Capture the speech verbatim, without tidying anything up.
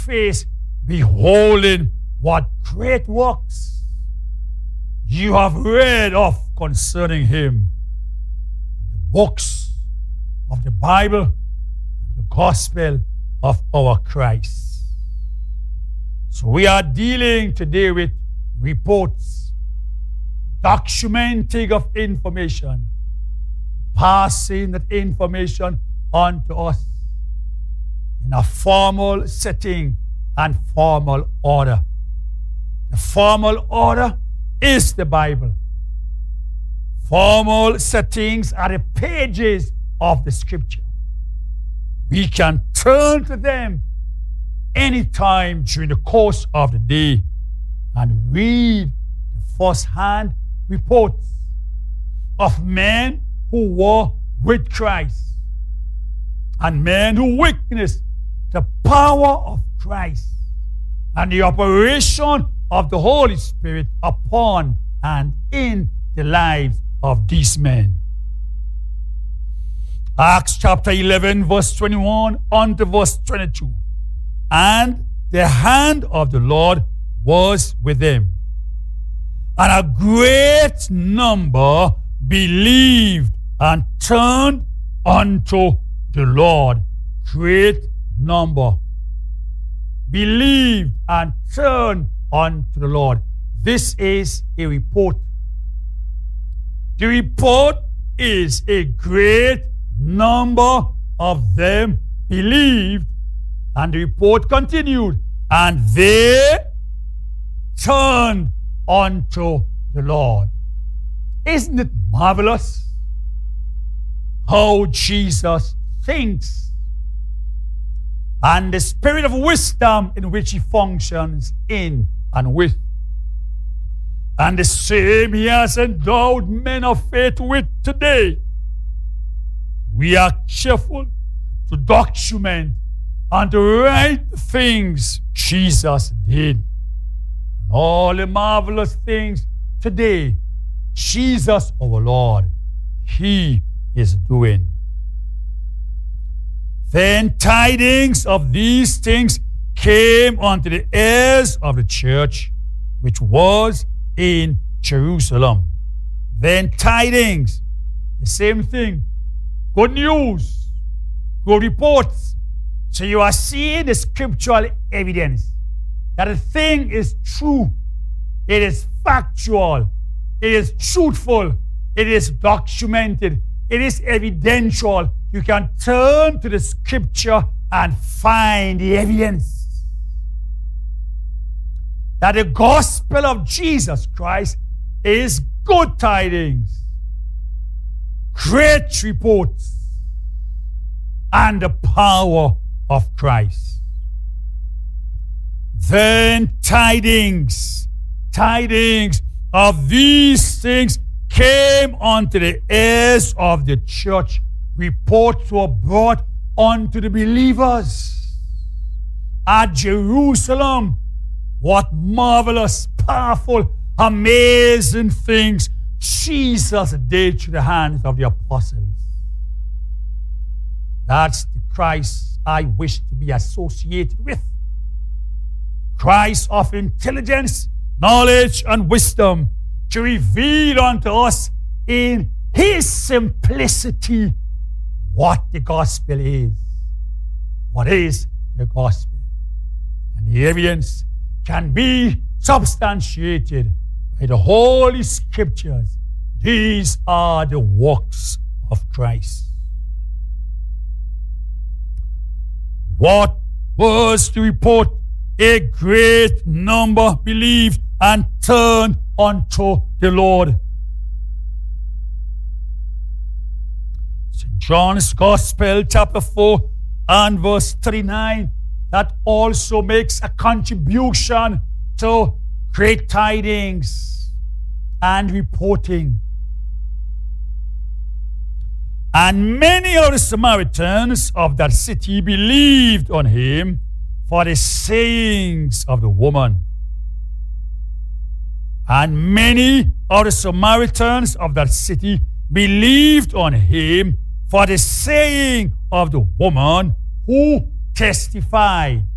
face, beholding what great works you have read of concerning him in the books of the Bible and the gospel of our Christ. So we are dealing today with reports, documenting of information, passing that information on to us in a formal setting and formal order. The formal order is the Bible. Formal settings are the pages of the scripture. We can turn to them anytime during the course of the day and read the first-hand reports of men who were with Christ and men who witnessed the power of Christ and the operation of the Holy Spirit upon and in the lives of these men. Acts chapter eleven, verse twenty-one on to verse twenty-two. And the hand of the Lord was with them, and a great number believed and turned unto the Lord. Great number believed and turned unto the Lord. This is a report. The report is a great number of them believed, and the report continued, and they turned unto the Lord. Isn't it marvelous how Jesus thinks and the spirit of wisdom in which he functions in and with? And the same he has endowed men of faith with today. We are careful to document and to write things Jesus did. And all the marvelous things today, Jesus our Lord, he is doing. Then tidings of these things came unto the ears of the church, which was in Jerusalem. Then tidings, the same thing. Good news, good reports. So you are seeing the scriptural evidence that a thing is true, it is factual, it is truthful, it is documented, it is evidential. You can turn to the scripture and find the evidence that the gospel of Jesus Christ is good tidings, great reports, and the power of Christ. Then tidings, tidings of these things came unto the ears of the church. Reports were brought unto the believers at Jerusalem. What marvelous, powerful, amazing things Jesus did through the hands of the apostles. That's the Christ I wish to be associated with. Christ of intelligence, knowledge, and wisdom, to reveal unto us in his simplicity what the gospel is. What is the gospel? And the evidence can be substantiated by the Holy Scriptures. These are the works of Christ. What was the report? A great number believed and turned unto the Lord. Saint John's Gospel, chapter four and verse thirty-nine, that also makes a contribution to great tidings and reporting. And many of the Samaritans of that city believed on him for the sayings of the woman. And many of the Samaritans of that city believed on him for the saying of the woman who testified.